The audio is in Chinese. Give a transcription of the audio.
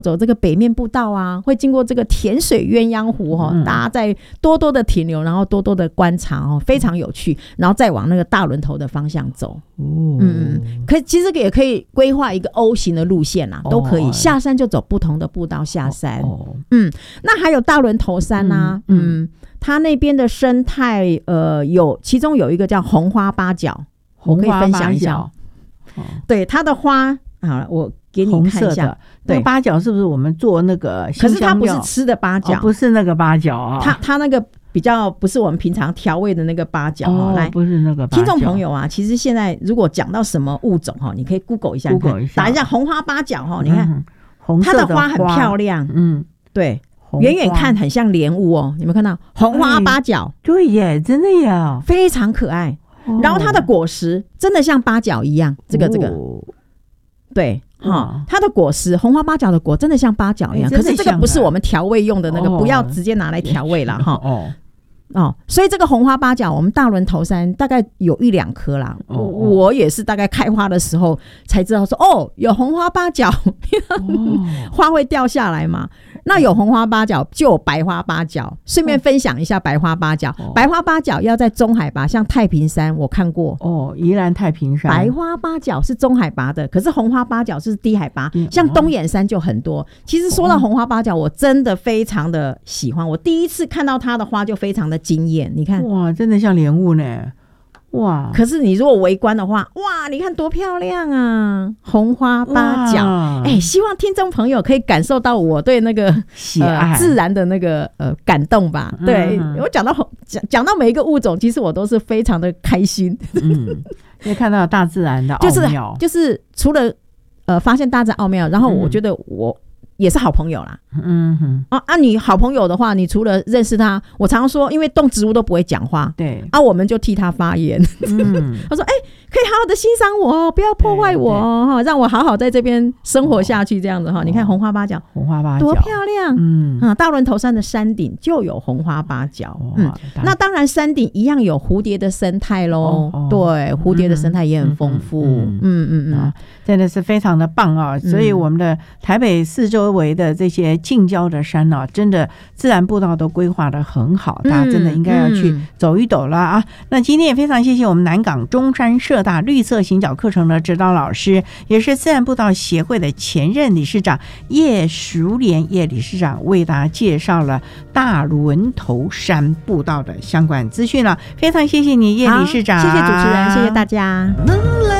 走这个北面步道啊，会经过这个甜水鸳鸯湖大家再多多的停留，然后多多的观察非常有趣，然后再往那个大轮头的方向走。其实也可以规划一个 O 型的路线都可以。下山就走不同的步道下山。那还有大轮头山啊，它那边的生态其中有一个叫红花八角，我可以分享一下。对，它的花好了，我给你看一下。 那个八角是不是我们做那个可是它不是吃的八角， 不是那个八角啊， 它那个比较不是我们平常调味的那个八角。来， 不是那个八角。 听众朋友啊，其实现在如果讲到什么物种你可以 Google 一下，打一下红花八角你看它的花很漂亮。对，远远看很像莲雾有没有看到红花八角？ 对耶，真的耶， 非常可爱。然后它的果实真的像八角一样，这个对它的果实红花八角的果真的像八角一样，可是这个不是我们调味用的那个，不要直接拿来调味啦所以这个红花八角我们大轮头山大概有1-2颗啦。我也是大概开花的时候才知道说有红花八角花会掉下来嘛。那有红花八角就有白花八角，顺便分享一下白花八角。白花八角要在中海拔，像太平山我看过宜兰太平山白花八角是中海拔的，可是红花八角是低海拔，像东眼山就很多。其实说到红花八角我真的非常的喜欢，我第一次看到它的花就非常的惊艳。你看哇，真的像莲雾呢。哇！ 可是你如果围观的话，哇，你看多漂亮啊！红花八角，希望听众朋友可以感受到我对那个喜爱自然的那个感动吧。对，我讲到每一个物种，其实我都是非常的开心。 因为看到大自然的奥妙， 就是除了发现大自然奥妙，然后我觉得我也是好朋友啦。你好朋友的话，你除了认识他，我常说因为动植物都不会讲话， 对我们就替他发言。他说可以好好的欣赏我，不要破坏我让我好好在这边生活下去这样子你看红花八角多漂亮。大轮头山的山顶就有红花八角。那当然山顶一样有蝴蝶的生态咯。对，蝴蝶的生态也很丰富。 真的是非常的棒所以我们的台北四周围的这些近郊的山真的自然步道都规划得很好，大家真的应该要去走一走了那今天也非常谢谢我们南港中山社大绿色行脚课程的指导老师，也是自然步道协会的前任理事长叶淑莲叶理事长，为大家介绍了大轮头山步道的相关资讯了。非常谢谢你叶理事长。 谢谢主持人，谢谢大家。